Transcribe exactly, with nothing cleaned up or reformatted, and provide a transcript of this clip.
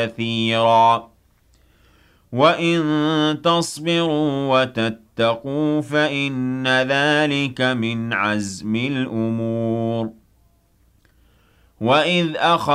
كثيرا وَإِن تَصْبِرُوا وَتَتَّقُوا فَإِنَّ ذَلِكَ مِنْ عَزْمِ الْأُمُورِ وَإِذْ أَخَذْنَا